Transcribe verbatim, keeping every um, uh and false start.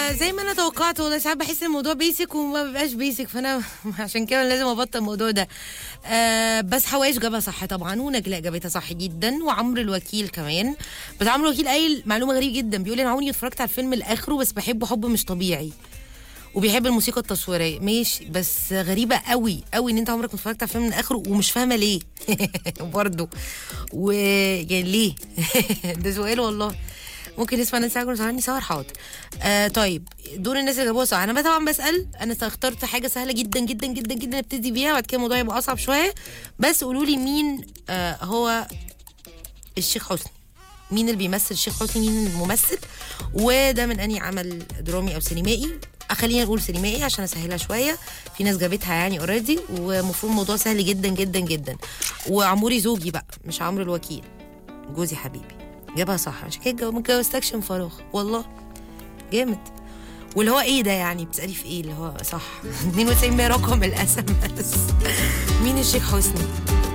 آه زي ما انا توقعت والله، ساعات بحس الموضوع بيسك وما بيبقاش بيسك، فانا عشان كده لازم ابطل الموضوع ده. آه بس حواش جابها صح طبعا، ونجلاء جابتها صح جدا، وعمرو الوكيل كمان. بس عمرو الوكيل قايل معلومه غريبه جدا، بيقول انا عمري اتفرجت على الفيلم لاخره بس بحبه حب مش طبيعي، وبيحب الموسيقى التصويريه. ماشي، بس غريبه قوي قوي ان انت عمرك ما اتفرجت على الفيلم من اخره ومش فاهمه ليه. برضه ويعني ليه؟ ده سؤال والله. ممكن نسمع نانسي عجرم سهرني سهر؟ حاضر. آه طيب، دور الناس اللي جابوها صح. انا طبعا بسال، انا اخترت حاجه سهله جدا جدا جدا جدا ابتدي بيها، وبعد كده الموضوع يبقى اصعب شويه. بس قولوا لي مين آه هو الشيخ حسني، مين اللي بيمثل الشيخ حسني، مين الممثل، وده من انهي عمل درامي او سينمائي. خلينا نقول سينمائي عشان اسهلها شويه، في ناس جابتها يعني اوريدي، ومفروض الموضوع سهل جدا جدا جدا. وعموري زوجي بقى، مش عمرو الوكيل، جوزي حبيبي جابها صح، عشان كده ما اتجوزتكش من فراغ والله. جامد. واللي هو ايه ده يعني، بتسالي في ايه اللي هو صح؟ اتنين وتسعين رقم الاسم بس. مين الشيخ حسني؟